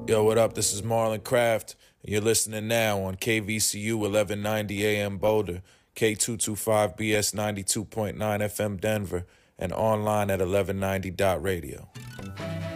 Yo, what up? This is Marlon Craft. You're listening now on KVCU 1190 AM Boulder, K225BS 92.9 FM Denver, and online at 1190.radio.